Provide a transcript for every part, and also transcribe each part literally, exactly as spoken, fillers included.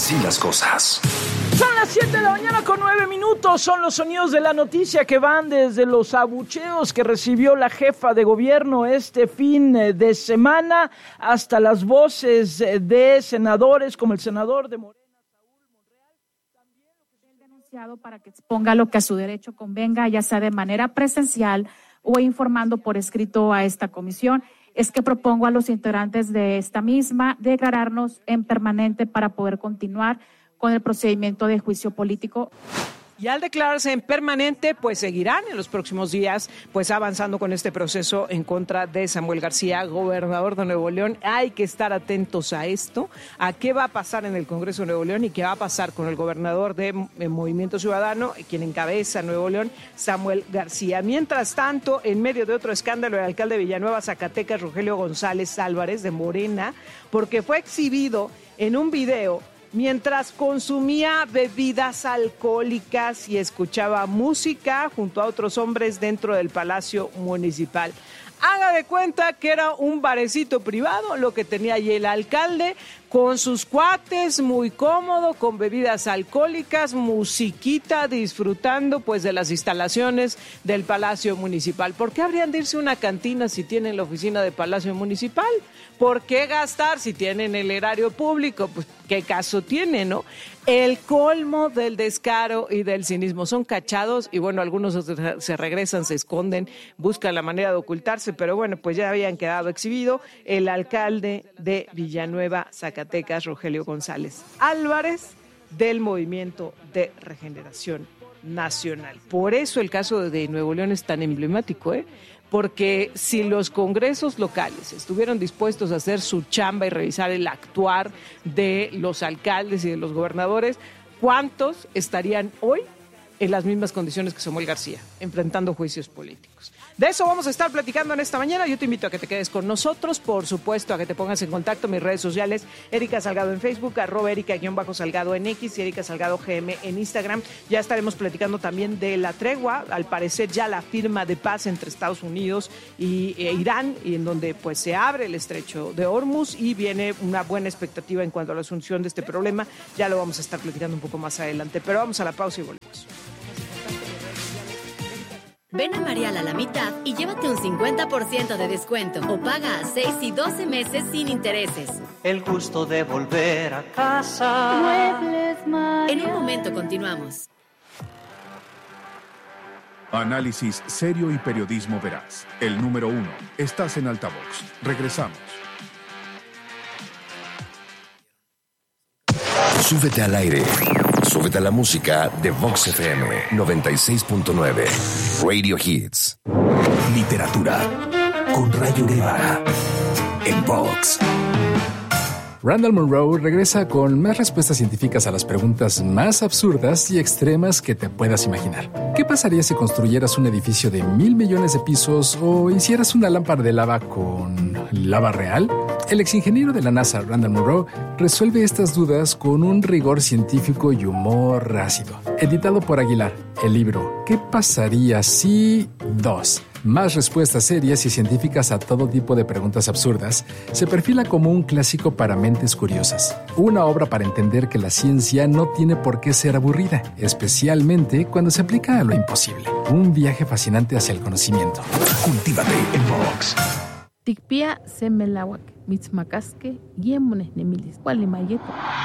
Así las cosas. Son las siete de la mañana con nueve minutos. Son los sonidos de la noticia que van desde los abucheos que recibió la jefa de gobierno este fin de semana hasta las voces de senadores como el senador de Morena, Saúl Monreal. También el denunciado para que exponga lo que a su derecho convenga, ya sea de manera presencial o informando por escrito a esta comisión. Es que propongo a los integrantes de esta misma declararnos en permanente para poder continuar con el procedimiento de juicio político. Y al declararse en permanente, pues seguirán en los próximos días pues avanzando con este proceso en contra de Samuel García, gobernador de Nuevo León. Hay que estar atentos a esto, a qué va a pasar en el Congreso de Nuevo León y qué va a pasar con el gobernador de Movimiento Ciudadano, quien encabeza Nuevo León, Samuel García. Mientras tanto, en medio de otro escándalo, el alcalde de Villanueva, Zacatecas, Rogelio González Álvarez, de Morena, porque fue exhibido en un video mientras consumía bebidas alcohólicas y escuchaba música junto a otros hombres dentro del Palacio Municipal. Haga de cuenta que era un barecito privado lo que tenía allí el alcalde, con sus cuates, muy cómodo, con bebidas alcohólicas, musiquita, disfrutando pues de las instalaciones del Palacio Municipal. ¿Por qué habrían de irse a una cantina si tienen la oficina de Palacio Municipal? ¿Por qué gastar si tienen el erario público? Pues qué caso tiene, ¿no? El colmo del descaro y del cinismo. Son cachados y bueno, algunos se regresan, se esconden, buscan la manera de ocultarse, pero bueno, pues ya habían quedado exhibido el alcalde de Villanueva, Zacatecas, Rogelio González Álvarez, del Movimiento de Regeneración Nacional. Por eso el caso de Nuevo León es tan emblemático, ¿eh? Porque si los congresos locales estuvieron dispuestos a hacer su chamba y revisar el actuar de los alcaldes y de los gobernadores, ¿cuántos estarían hoy en las mismas condiciones que Samuel García, enfrentando juicios políticos? De eso vamos a estar platicando en esta mañana. Yo te invito a que te quedes con nosotros, por supuesto, a que te pongas en contacto en mis redes sociales, Erika Salgado en Facebook, arroba Erika-Salgado en X y Erika Salgado G M en Instagram. Ya estaremos platicando también de la tregua, al parecer ya la firma de paz entre Estados Unidos y e Irán, y en donde pues se abre el estrecho de Hormuz y viene una buena expectativa en cuanto a la solución de este problema. Ya lo vamos a estar platicando un poco más adelante, pero vamos a la pausa y volvemos. Ven a Marial a la mitad y llévate un cincuenta por ciento de descuento o paga a seis y doce meses sin intereses. El gusto de volver a casa. Muebles Marial. En un momento continuamos. Análisis serio y periodismo veraz. El número uno. Estás en Altavoz. Regresamos. Súbete al aire. Súbete a la música de Vox F M noventa y seis punto nueve. Radio Hits. Literatura con Rayo Guevara en Vox. Randall Munroe regresa con más respuestas científicas a las preguntas más absurdas y extremas que te puedas imaginar. ¿Qué pasaría si construyeras un edificio de mil millones de pisos o hicieras una lámpara de lava con lava real? El exingeniero de la NASA, Randall Munroe, resuelve estas dudas con un rigor científico y humor ácido. Editado por Aguilar, el libro ¿Qué pasaría si...? dos. Más respuestas serias y científicas a todo tipo de preguntas absurdas, se perfila como un clásico para mentes curiosas. Una obra para entender que la ciencia no tiene por qué ser aburrida, especialmente cuando se aplica a lo imposible. Un viaje fascinante hacia el conocimiento. Cultívate en Vox. Tikpia semelawak, mitzmacasque, guiemones nemilis, gualimayeto.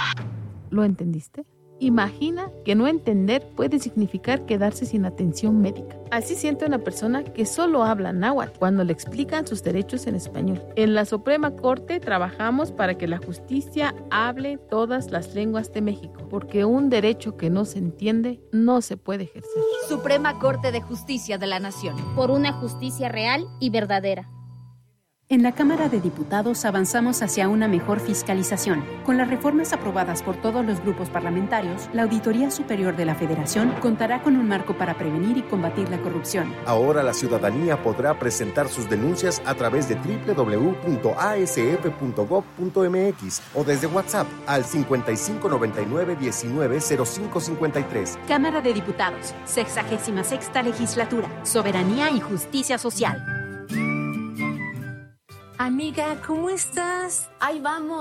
¿Lo entendiste? Imagina que no entender puede significar quedarse sin atención médica. Así siente una persona que solo habla náhuatl cuando le explican sus derechos en español. En la Suprema Corte trabajamos para que la justicia hable todas las lenguas de México, porque un derecho que no se entiende no se puede ejercer. Suprema Corte de Justicia de la Nación. Por una justicia real y verdadera. En la Cámara de Diputados avanzamos hacia una mejor fiscalización. Con las reformas aprobadas por todos los grupos parlamentarios, la Auditoría Superior de la Federación contará con un marco para prevenir y combatir la corrupción. Ahora la ciudadanía podrá presentar sus denuncias a través de doble u doble u doble u punto a s f punto gob punto m x o desde WhatsApp al cincuenta y cinco noventa y nueve diecinueve cero cinco cincuenta y tres. Cámara de Diputados, sexagésima sexta legislatura, soberanía y justicia social. Amiga, ¿cómo estás? Ahí vamos.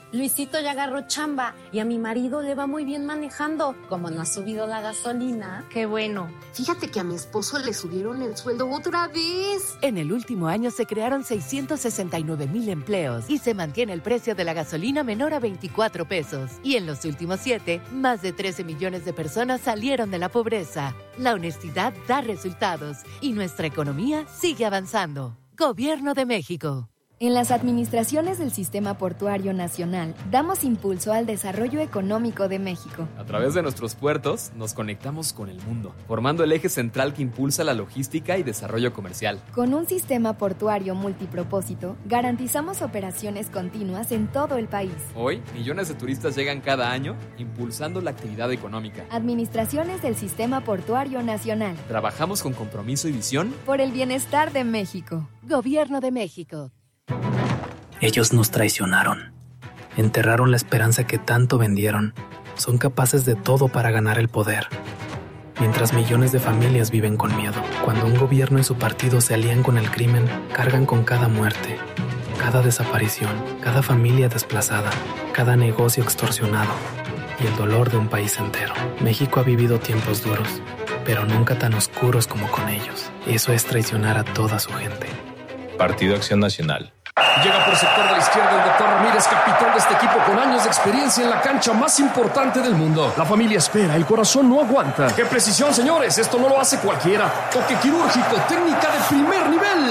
Luisito ya agarró chamba y a mi marido le va muy bien manejando. Como no ha subido la gasolina. Qué bueno. Fíjate que a mi esposo le subieron el sueldo otra vez. En el último año se crearon seiscientos sesenta y nueve mil empleos y se mantiene el precio de la gasolina menor a veinticuatro pesos. Y en los últimos siete, más de trece millones de personas salieron de la pobreza. La honestidad da resultados y nuestra economía sigue avanzando. Gobierno de México. En las administraciones del Sistema Portuario Nacional, damos impulso al desarrollo económico de México. A través de nuestros puertos, nos conectamos con el mundo, formando el eje central que impulsa la logística y desarrollo comercial. Con un sistema portuario multipropósito, garantizamos operaciones continuas en todo el país. Hoy, millones de turistas llegan cada año, impulsando la actividad económica. Administraciones del Sistema Portuario Nacional. Trabajamos con compromiso y visión por el bienestar de México. Gobierno de México. Ellos nos traicionaron, enterraron la esperanza que tanto vendieron, son capaces de todo para ganar el poder. Mientras millones de familias viven con miedo, cuando un gobierno y su partido se alían con el crimen, cargan con cada muerte, cada desaparición, cada familia desplazada, cada negocio extorsionado y el dolor de un país entero. México ha vivido tiempos duros, pero nunca tan oscuros como con ellos. Eso es traicionar a toda su gente. Partido Acción Nacional. Llega por sector de la izquierda el doctor Ramírez, capitán de este equipo con años de experiencia en la cancha más importante del mundo. La familia espera, el corazón no aguanta. ¡Qué precisión, señores! Esto no lo hace cualquiera. Toque quirúrgico, técnica de primer nivel.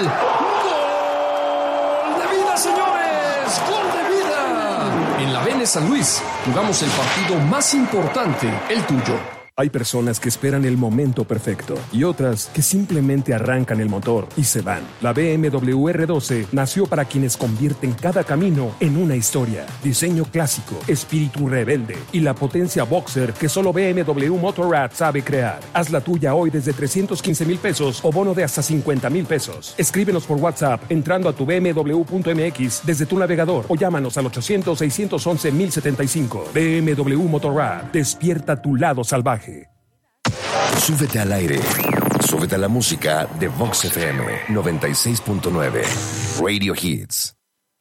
¡Gol de vida, señores! ¡Gol de vida! En la Vene San Luis jugamos el partido más importante, el tuyo. Hay personas que esperan el momento perfecto y otras que simplemente arrancan el motor y se van. La B M W R doce nació para quienes convierten cada camino en una historia. Diseño clásico, espíritu rebelde y la potencia boxer que solo B M W Motorrad sabe crear. Haz la tuya hoy desde trescientos quince mil pesos o bono de hasta cincuenta mil pesos. Escríbenos por WhatsApp entrando a tu b m w punto m x desde tu navegador o llámanos al ochocientos, seiscientos once, mil setenta y cinco. B M W Motorrad, despierta tu lado salvaje. Súbete al aire. Súbete a la música de Vox F M noventa y seis punto nueve. Radio Hits.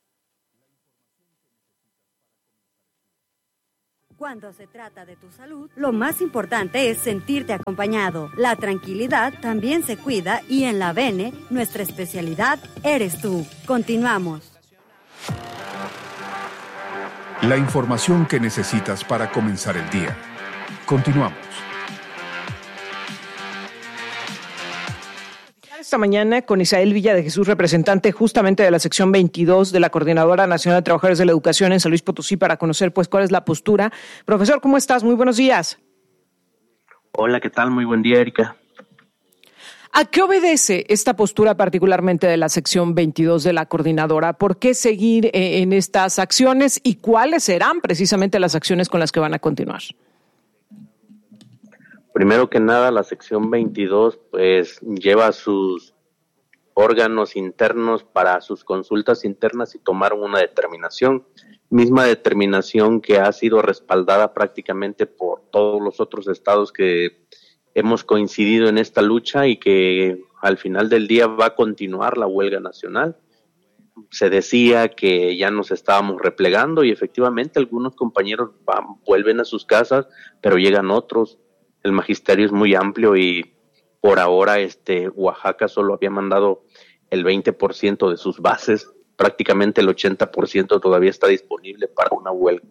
Cuando se trata de tu salud, lo más importante es sentirte acompañado. La tranquilidad también se cuida y en la Vene, nuestra especialidad eres tú. Continuamos. La información que necesitas para comenzar el día. Continuamos. Esta mañana con Isael Villa de Jesús, representante justamente de la sección veintidós de la Coordinadora Nacional de Trabajadores de la Educación en San Luis Potosí, para conocer pues cuál es la postura. Profesor, ¿cómo estás? Muy buenos días. Hola, ¿qué tal? Muy buen día, Erika. ¿A qué obedece esta postura particularmente de la sección veintidós de la Coordinadora? ¿Por qué seguir eh, en estas acciones y cuáles serán precisamente las acciones con las que van a continuar? Primero que nada, la sección veintidós pues lleva sus órganos internos para sus consultas internas y tomaron una determinación, misma determinación que ha sido respaldada prácticamente por todos los otros estados que hemos coincidido en esta lucha y que al final del día va a continuar la huelga nacional. Se decía que ya nos estábamos replegando y efectivamente algunos compañeros van, vuelven a sus casas, pero llegan otros. El magisterio es muy amplio y por ahora este Oaxaca solo había mandado el veinte por ciento de sus bases, prácticamente el ochenta por ciento todavía está disponible para una huelga.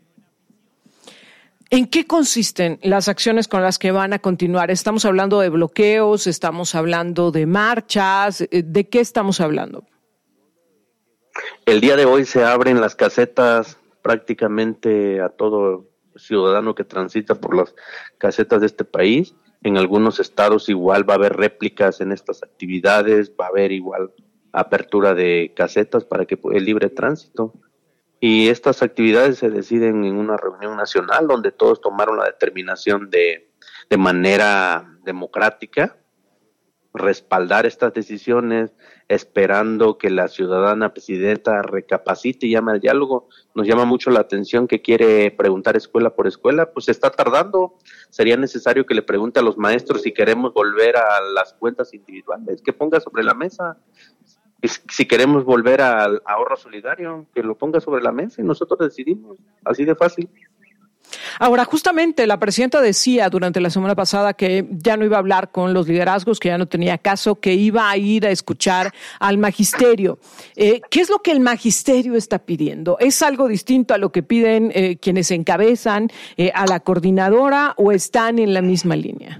¿En qué consisten las acciones con las que van a continuar? ¿Estamos hablando de bloqueos? ¿Estamos hablando de marchas? ¿De qué estamos hablando? El día de hoy se abren las casetas prácticamente a todo ciudadano que transita por las casetas de este país. En algunos estados igual va a haber réplicas en estas actividades, va a haber igual apertura de casetas para que el libre tránsito. Y estas actividades se deciden en una reunión nacional donde todos tomaron la determinación de, de manera democrática, respaldar estas decisiones, esperando que la ciudadana presidenta recapacite y llame al diálogo. Nos llama mucho la atención que quiere preguntar escuela por escuela, pues está tardando. Sería necesario que le pregunte a los maestros si queremos volver a las cuentas individuales, que ponga sobre la mesa. si queremos volver al ahorro solidario, que lo ponga sobre la mesa y nosotros decidimos, así de fácil. Ahora, justamente la presidenta decía durante la semana pasada que ya no iba a hablar con los liderazgos, que ya no tenía caso, que iba a ir a escuchar al magisterio. Eh, ¿Qué es lo que el magisterio está pidiendo? ¿Es algo distinto a lo que piden eh, quienes encabezan eh, a la coordinadora o están en la misma línea?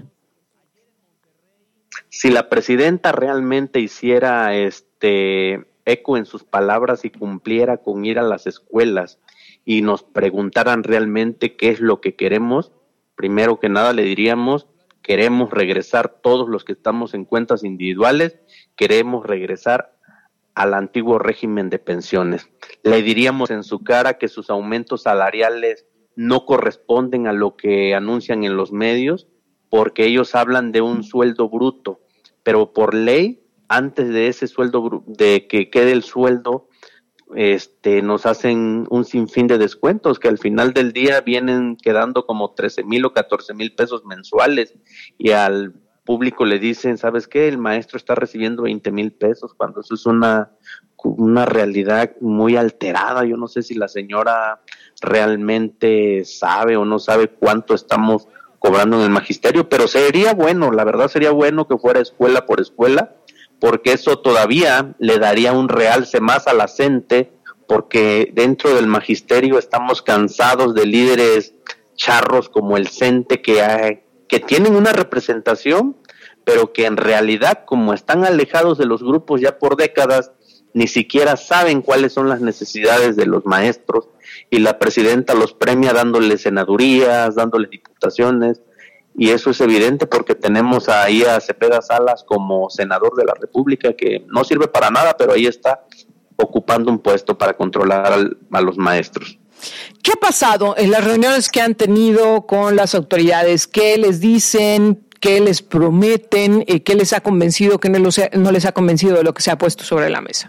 Si la presidenta realmente hiciera este eco en sus palabras y cumpliera con ir a las escuelas y nos preguntaran realmente qué es lo que queremos, primero que nada le diríamos, queremos regresar todos los que estamos en cuentas individuales, queremos regresar al antiguo régimen de pensiones. Le diríamos en su cara que sus aumentos salariales no corresponden a lo que anuncian en los medios, porque ellos hablan de un sueldo bruto, pero por ley, antes de ese sueldo, de que quede el sueldo, este, nos hacen un sinfín de descuentos que al final del día vienen quedando como trece mil o catorce mil pesos mensuales, y al público le dicen, ¿sabes qué? El maestro está recibiendo veinte mil pesos, cuando eso es una, una realidad muy alterada. Yo no sé si la señora realmente sabe o no sabe cuánto estamos cobrando en el magisterio, pero sería bueno, la verdad sería bueno que fuera escuela por escuela, porque eso todavía le daría un realce más a la gente, porque dentro del magisterio estamos cansados de líderes charros como el CENTE, que, hay, que tienen una representación, pero que en realidad, como están alejados de los grupos ya por décadas, ni siquiera saben cuáles son las necesidades de los maestros, y la presidenta los premia dándoles senadurías, dándoles diputaciones, y eso es evidente porque tenemos ahí a Cepeda Salas como senador de la República, que no sirve para nada, pero ahí está ocupando un puesto para controlar al, a los maestros. ¿Qué ha pasado en las reuniones que han tenido con las autoridades? ¿Qué les dicen? ¿Qué les prometen? ¿Qué les ha convencido? ¿Qué no, los, no les ha convencido de lo que se ha puesto sobre la mesa?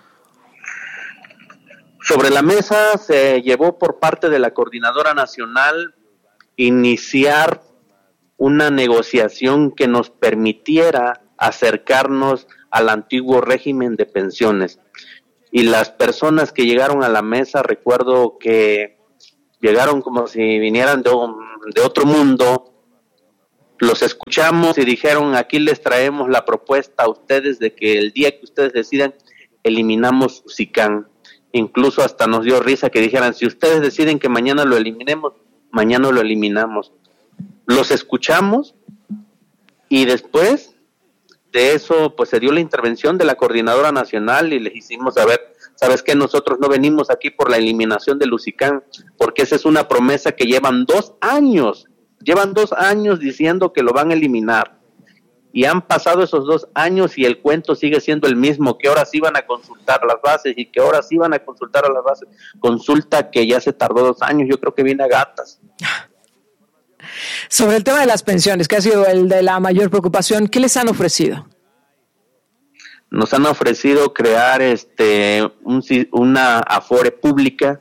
Sobre la mesa se llevó por parte de la Coordinadora Nacional iniciar una negociación que nos permitiera acercarnos al antiguo régimen de pensiones. Y las personas que llegaron a la mesa, recuerdo que llegaron como si vinieran de, de otro mundo, los escuchamos y dijeron, aquí les traemos la propuesta a ustedes de que el día que ustedes decidan, eliminamos su SICAN. Incluso hasta nos dio risa que dijeran, si ustedes deciden que mañana lo eliminemos, mañana lo eliminamos. Los escuchamos y después de eso pues se dio la intervención de la Coordinadora Nacional y les hicimos saber, ¿sabes qué? Nosotros no venimos aquí por la eliminación del Lusicán, porque esa es una promesa que llevan dos años, llevan dos años diciendo que lo van a eliminar, y han pasado esos dos años y el cuento sigue siendo el mismo, que ahora sí van a consultar las bases y que ahora sí van a consultar a las bases, consulta que ya se tardó dos años, yo creo que viene a gatas. Sobre el tema de las pensiones, que ha sido el de la mayor preocupación, ¿qué les han ofrecido? Nos han ofrecido crear este un, una Afore pública,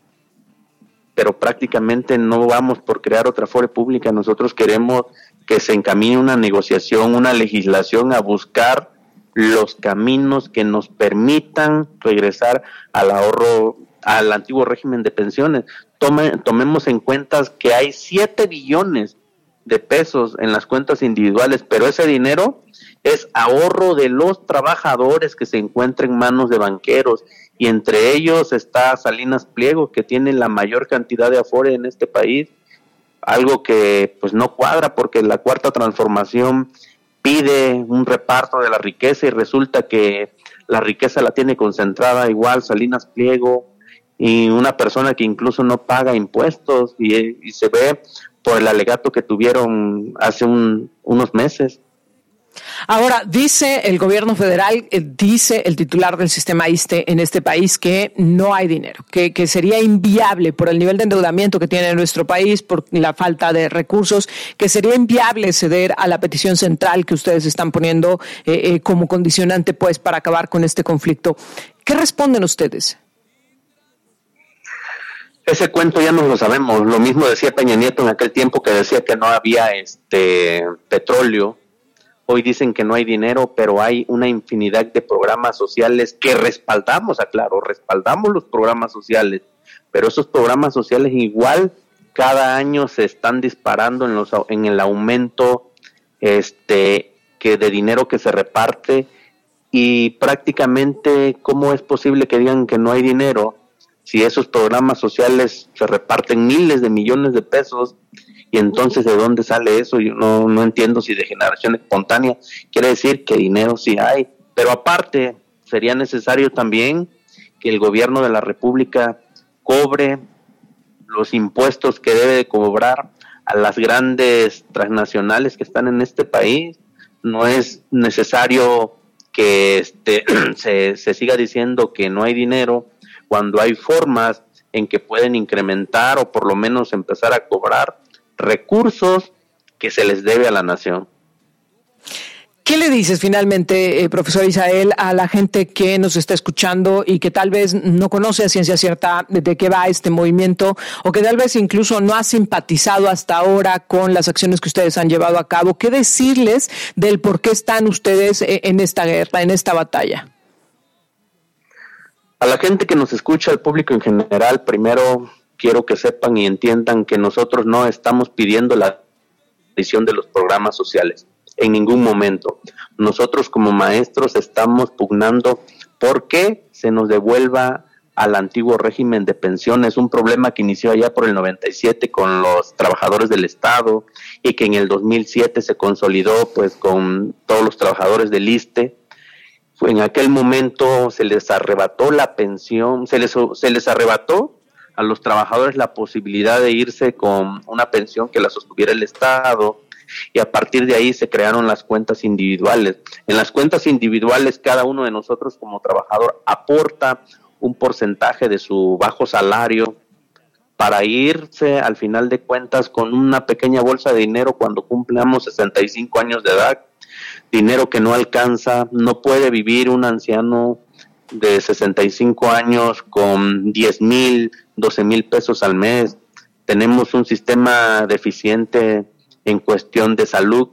pero prácticamente no vamos por crear otra Afore pública. Nosotros queremos que se encamine una negociación, una legislación a buscar los caminos que nos permitan regresar al ahorro, al antiguo régimen de pensiones. Tome, tomemos en cuenta que hay siete billones de pesos en las cuentas individuales, pero ese dinero es ahorro de los trabajadores que se encuentran en manos de banqueros, y entre ellos está Salinas Pliego, que tiene la mayor cantidad de Afore en este país, algo que pues no cuadra porque la Cuarta Transformación pide un reparto de la riqueza y resulta que la riqueza la tiene concentrada igual Salinas Pliego, y una persona que incluso no paga impuestos, y, y se ve por el alegato que tuvieron hace un, unos meses. Ahora, dice el gobierno federal, eh, dice el titular del sistema ISSSTE en este país que no hay dinero, que, que sería inviable por el nivel de endeudamiento que tiene nuestro país, por la falta de recursos, que sería inviable ceder a la petición central que ustedes están poniendo eh, eh, como condicionante pues para acabar con este conflicto. ¿Qué responden ustedes? Ese cuento ya no lo sabemos. Lo mismo decía Peña Nieto en aquel tiempo, que decía que no había este petróleo. Hoy dicen que no hay dinero, pero hay una infinidad de programas sociales que respaldamos, aclaro, respaldamos los programas sociales, pero esos programas sociales igual cada año se están disparando en los en el aumento este que de dinero que se reparte, y prácticamente ¿cómo es posible que digan que no hay dinero si esos programas sociales se reparten miles de millones de pesos? Y entonces, ¿de dónde sale eso? Yo no, no entiendo si de generación espontánea. Quiere decir que dinero sí hay. Pero aparte, sería necesario también que el gobierno de la República cobre los impuestos que debe de cobrar a las grandes transnacionales que están en este país. No es necesario que este, se, se siga diciendo que no hay dinero cuando hay formas en que pueden incrementar o por lo menos empezar a cobrar recursos que se les debe a la nación. ¿Qué le dices finalmente, eh, profesor Isael, a la gente que nos está escuchando y que tal vez no conoce a ciencia cierta de, de qué va este movimiento, o que tal vez incluso no ha simpatizado hasta ahora con las acciones que ustedes han llevado a cabo? ¿Qué decirles del por qué están ustedes eh, en esta guerra, en esta batalla? A la gente que nos escucha, al público en general, primero quiero que sepan y entiendan que nosotros no estamos pidiendo la aparición de los programas sociales en ningún momento. Nosotros como maestros estamos pugnando porque se nos devuelva al antiguo régimen de pensiones, un problema que inició allá por el noventa y siete con los trabajadores del Estado y que en el dos mil siete se consolidó pues con todos los trabajadores del ISSSTE. En aquel momento se les arrebató la pensión, se les, se les arrebató a los trabajadores la posibilidad de irse con una pensión que la sostuviera el Estado, y a partir de ahí se crearon las cuentas individuales. En las cuentas individuales cada uno de nosotros como trabajador aporta un porcentaje de su bajo salario para irse al final de cuentas con una pequeña bolsa de dinero cuando cumplamos sesenta y cinco años de edad, dinero que no alcanza. No puede vivir un anciano de sesenta y cinco años con diez mil, doce mil pesos al mes. Tenemos un sistema deficiente en cuestión de salud,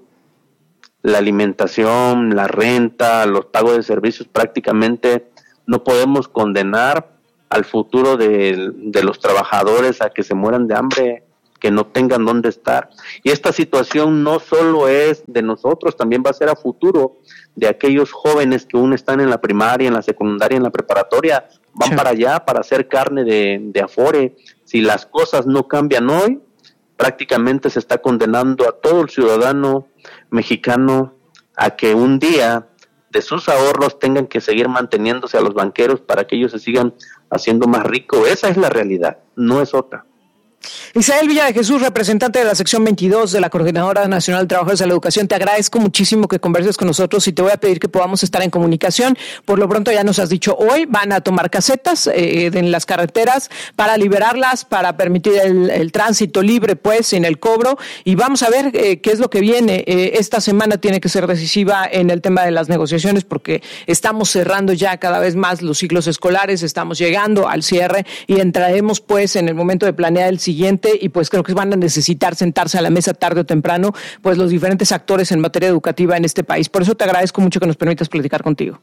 la alimentación, la renta, los pagos de servicios. Prácticamente no podemos condenar al futuro de, de los trabajadores a que se mueran de hambre, que no tengan dónde estar. Y esta situación no solo es de nosotros, también va a ser a futuro de aquellos jóvenes que aún están en la primaria, en la secundaria, en la preparatoria, van sí. para allá para hacer carne de, de Afore. Si las cosas no cambian hoy, prácticamente se está condenando a todo el ciudadano mexicano a que un día de sus ahorros tengan que seguir manteniéndose a los banqueros para que ellos se sigan haciendo más ricos. Esa es la realidad, no es otra. Isael Villa de Jesús, representante de la sección veintidós de la Coordinadora Nacional de Trabajadores de la Educación, te agradezco muchísimo que converses con nosotros y te voy a pedir que podamos estar en comunicación. Por lo pronto ya nos has dicho, hoy van a tomar casetas eh, en las carreteras para liberarlas, para permitir el, el tránsito libre, pues, sin el cobro, y vamos a ver eh, qué es lo que viene. Eh, esta semana tiene que ser decisiva en el tema de las negociaciones porque estamos cerrando ya cada vez más los ciclos escolares, estamos llegando al cierre y entraremos, pues, en el momento de planear el siguiente, y pues creo que van a necesitar sentarse a la mesa tarde o temprano pues los diferentes actores en materia educativa en este país. Por eso te agradezco mucho que nos permitas platicar contigo.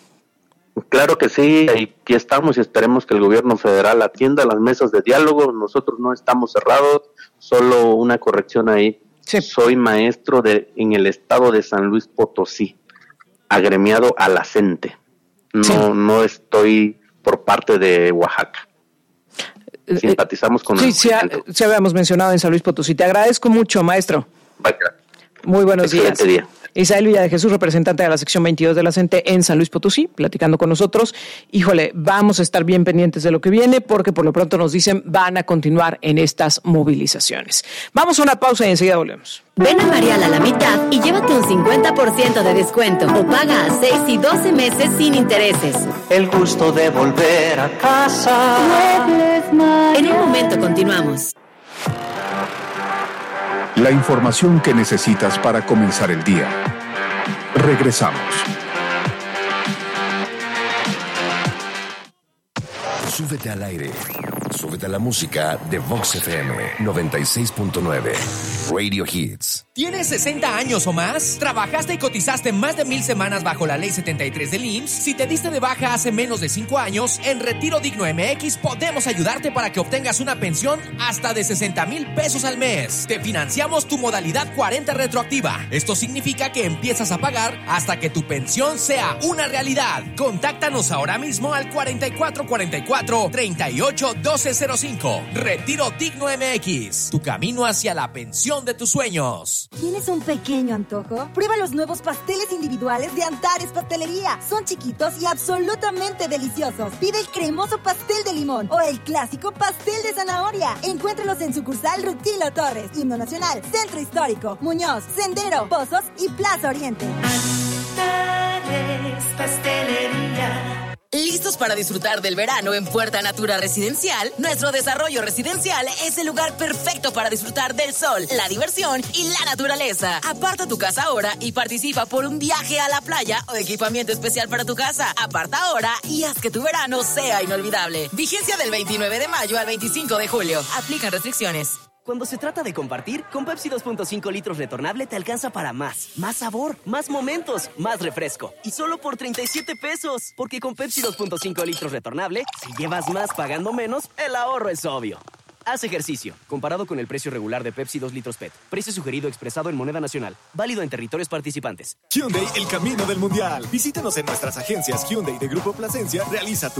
Claro que sí, aquí estamos y esperemos que el gobierno federal atienda las mesas de diálogo. Nosotros no estamos cerrados, solo una corrección ahí. Sí. Soy maestro de en el estado de San Luis Potosí, agremiado a la CENTE. No, sí. no estoy por parte de Oaxaca. Simpatizamos con sí, el sí, sí habíamos mencionado en San Luis Potosí. Te agradezco mucho, maestro. Vaya. Muy buenos Excelente días. Día. Isael Villa de Jesús, representante de la sección veintidós de la CENTE en San Luis Potosí, platicando con nosotros. Híjole, vamos a estar bien pendientes de lo que viene porque por lo pronto nos dicen van a continuar en estas movilizaciones. Vamos a una pausa y enseguida volvemos. Ven a Marial a la mitad y llévate un cincuenta por ciento de descuento o paga a seis y doce meses sin intereses. El gusto de volver a casa. En un momento continuamos. La información que necesitas para comenzar el día. Regresamos. Súbete al aire Súbete a la música de Vox F M noventa y seis punto nueve. Radio Hits. ¿Tienes sesenta años o más? ¿Trabajaste y cotizaste más de mil semanas bajo la ley setenta y tres del I M S S? Si te diste de baja hace menos de cinco años, en Retiro Digno M X podemos ayudarte para que obtengas una pensión hasta de sesenta mil pesos al mes. Te financiamos tu modalidad cuarenta retroactiva. Esto significa que empiezas a pagar hasta que tu pensión sea una realidad. Contáctanos ahora mismo al cuarenta y cuatro cuarenta y cuatro, treinta y ocho doce cero cinco. Retiro Digno M X. Tu camino hacia la pensión de tus sueños. ¿Tienes un pequeño antojo? Prueba los nuevos pasteles individuales de Antares Pastelería. Son chiquitos y absolutamente deliciosos. Pide el cremoso pastel de limón o el clásico pastel de zanahoria. Encuéntralos en sucursal Rutilo Torres, Himno Nacional, Centro Histórico, Muñoz, Sendero, Pozos y Plaza Oriente. Antares Pastelería. ¿Listos para disfrutar del verano en Puerta Natura Residencial? Nuestro desarrollo residencial es el lugar perfecto para disfrutar del sol, la diversión y la naturaleza. Aparta tu casa ahora y participa por un viaje a la playa o equipamiento especial para tu casa. Aparta ahora y haz que tu verano sea inolvidable. Vigencia del veintinueve de mayo al veinticinco de julio. Aplican restricciones. Cuando se trata de compartir, con Pepsi dos punto cinco litros retornable te alcanza para más. Más sabor, más momentos, más refresco. Y solo por treinta y siete pesos. Porque con Pepsi dos punto cinco litros retornable, si llevas más pagando menos, el ahorro es obvio. Haz ejercicio. Comparado con el precio regular de Pepsi dos litros P E T. Precio sugerido expresado en moneda nacional. Válido en territorios participantes. Hyundai, el camino del mundial. Visítanos en nuestras agencias Hyundai de Grupo Plasencia. Realiza tu